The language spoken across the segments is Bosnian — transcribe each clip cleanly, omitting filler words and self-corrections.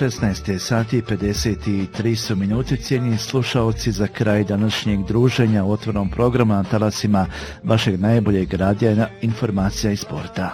16 sati i 53 su minute, cijenjeni slušaoci, za kraj današnjeg druženja u otvorenom programu na talasima vašeg najboljeg radija informacija i sporta.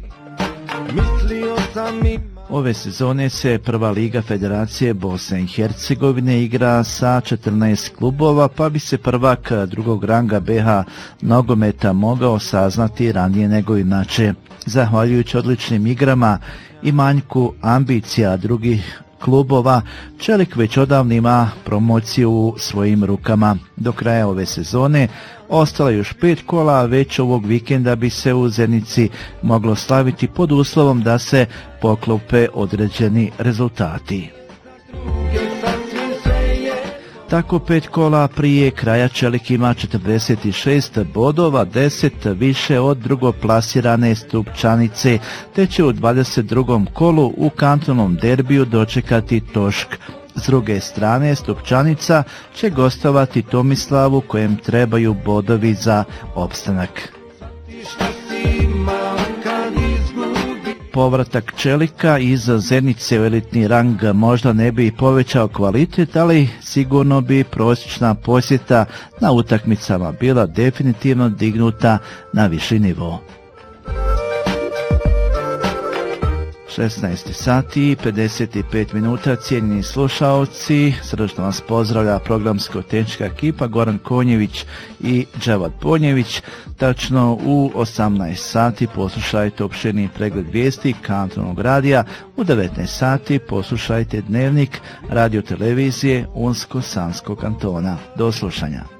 Ove sezone se prva liga Federacije Bosne i Hercegovine igra sa 14 klubova, pa bi se prvak drugog ranga BH nogometa mogao saznati ranije nego inače. Zahvaljujući odličnim igrama i manjku ambicija drugih klubova, Čelik već odavno ima promociju u svojim rukama. Do kraja ove sezone ostalo još 5 kola, a već ovog vikenda bi se u Zenici moglo slaviti pod uslovom da se poklope određeni rezultati. Tako 5 kola prije kraja Čelik ima 46 bodova, 10 više od drugoplasirane Stupčanice, te će u 22. kolu u kantonalnom derbiju dočekati Tošk. S druge strane, Stupčanica će gostovati Tomislavu, kojem trebaju bodovi za opstanak. Povratak Čelika iz Zenice u elitni rang možda ne bi povećao kvalitet, ali sigurno bi prosječna posjeta na utakmicama bila definitivno dignuta na viši nivo. 16 sati i 55 minuta, cijenjeni slušaoci, srdačno vas pozdravlja programsko-tehnička ekipa Goran Konjević i Dževad Ponjević. Tačno u 18 sati poslušajte opširni pregled vijesti kantonalnog radija, u 19 sati poslušajte dnevnik radiotelevizije Unsko-Sanskog kantona. Do slušanja.